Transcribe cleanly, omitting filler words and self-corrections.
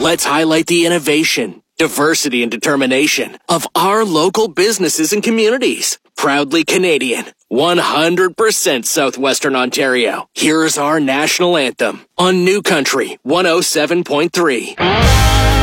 Let's highlight the innovation, diversity, and determination of our local businesses and communities. Proudly Canadian, 100% Southwestern Ontario. Here's our national anthem on New Country 107.3.